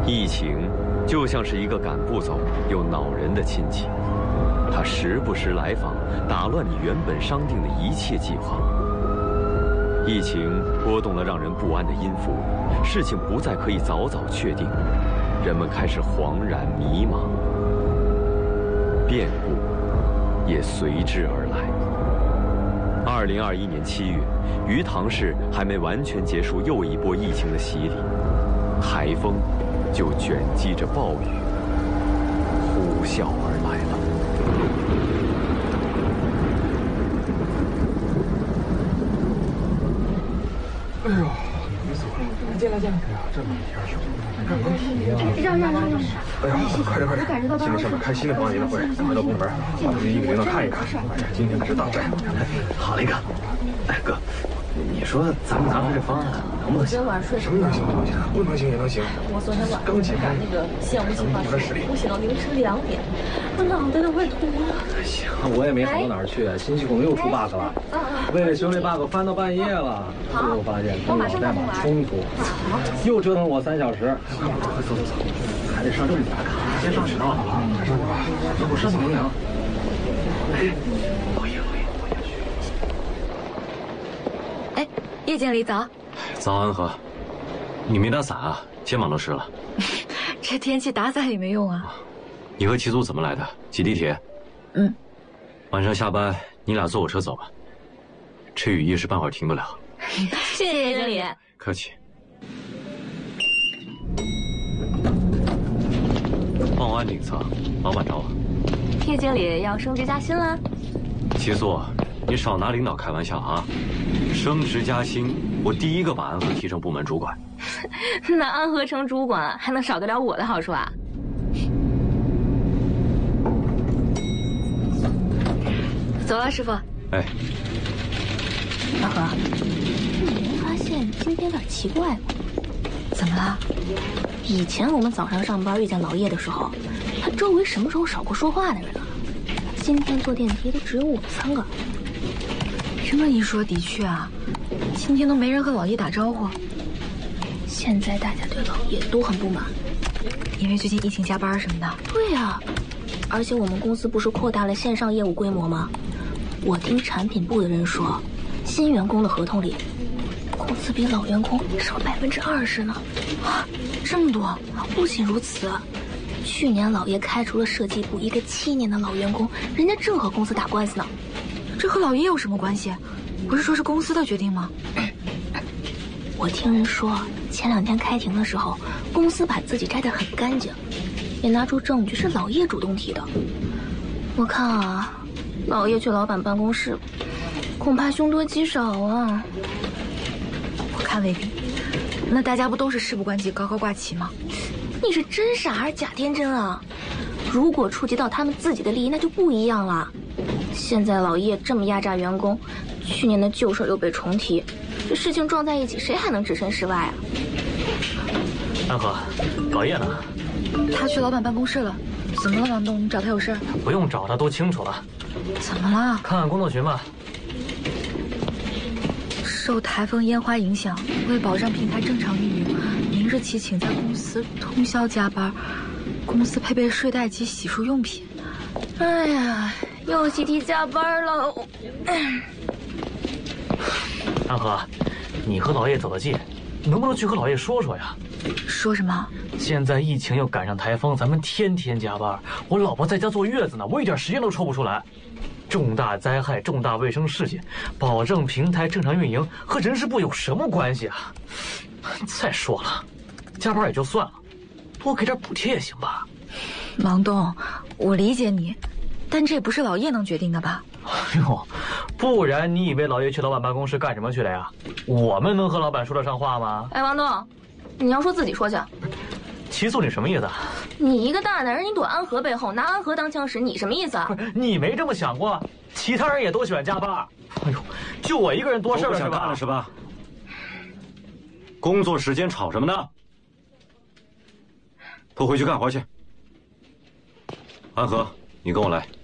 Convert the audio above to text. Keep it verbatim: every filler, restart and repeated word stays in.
疫情就像是一个赶不走又恼人的亲戚，他时不时来访，打乱你原本商定的一切计划。疫情拨动了让人不安的音符，事情不再可以早早确定，人们开始惶然迷茫，变故也随之而来。二零二一年七月，鱼塘市还没完全结束又一波疫情的洗礼，台风就卷积着暴雨呼啸而来了。 哎呦，你走了，进来进来。哎呀，这么一天儿，这能提啊？ 让让让让！ 哎呀，快点快点！今天上面开新的保安领导会，快到部门把这一个领导看一看。今天可是大战。 好嘞，哥。哎哥，你说咱们拿出这方案能不能行？ 昨天晚上睡什么能行不能行？不能行也能行。 我昨天晚上刚赶那个项目计划书，我写到凌晨两点，我脑袋都快秃了。 行，我也没好到哪儿去，新系统又出 bug 了。为了修这 bug 翻到半夜了，最后发现跟老代码冲突，又折腾我三小时。走走走，还得上这么打卡，先上去啊！快上去吧，要不身体不凉。哎，我也我也我也去。 哎，叶经理早。 早，安和。你没打伞啊？肩膀都湿了。 这天气打伞也没用啊。 你和齐组怎么来的？挤地铁？ 嗯。 晚上下班你俩坐我车走吧。这雨一时半会儿停不了。 谢谢叶经理。 客气。报安顶层，老板找我。 叶经理要升职加薪了。 齐素，你少拿领导开玩笑啊！升职加薪，我第一个把安和提成部门主管。 那安和成主管还能少得了我的好处啊？走了，师傅。 哎， 安和，你没发现今天有点奇怪吗？怎么了？以前我们早上上班遇见老叶的时候，他周围什么时候少过说话的人了？今天坐电梯都只有我们三个。这么一说，的确啊，今天都没人和老叶打招呼。现在大家对老叶都很不满，因为最近疫情加班什么的。对呀，而且我们公司不是扩大了线上业务规模吗？我听产品部的人说，新员工的合同里，工资比老员工少百分之二十呢。啊，这么多！不仅如此，去年老叶开除了设计部一个七年的老员工，人家正和公司打官司呢。这和老叶有什么关系？不是说是公司的决定吗？我听人说，前两天开庭的时候，公司把自己摘得很干净，也拿出证据是老叶主动提的。我看啊，老叶去老板办公室，恐怕凶多吉少啊。我看未必。那大家不都是事不关己高高挂起吗？你是真傻还是假天真啊？如果触及到他们自己的利益，那就不一样了。现在老叶这么压榨员工，去年的旧事又被重提，这事情撞在一起，谁还能置身事外啊？ 安和，老叶呢？ 他去老板办公室了。怎么了，王东？你找他有事？ 不用找他，都清楚了。 怎么了？ 看看工作群吧。 受台风烟花影响，为保障平台正常运营，明日起请在公司通宵加班，公司配备睡袋及洗漱用品。哎呀，又集体加班了。 安和，你和老叶走得近，能不能去和老叶说说呀？ 说什么？ 现在疫情又赶上台风，咱们天天加班，我老婆在家坐月子呢，我一点时间都抽不出来。重大灾害、重大卫生事件，保证平台正常运营和人事部有什么关系啊？再说了，加班也就算了，多给点补贴也行吧？ 王东，我理解你，但这不是老叶能决定的吧？ 哎呦，不然你以为老叶去老板办公室干什么去了呀？我们能和老板说得上话吗？ 哎，王东，你要说自己说去。 齐素，你什么意思？ 你一个大男人，你躲安和背后拿安和当枪使，你什么意思啊？ 不是，你没这么想过？其他人也都喜欢加班。哎呦，就我一个人多事了是吧？ 都不想干了是吧？工作时间吵什么呢？都回去干活去。安和，你跟我来。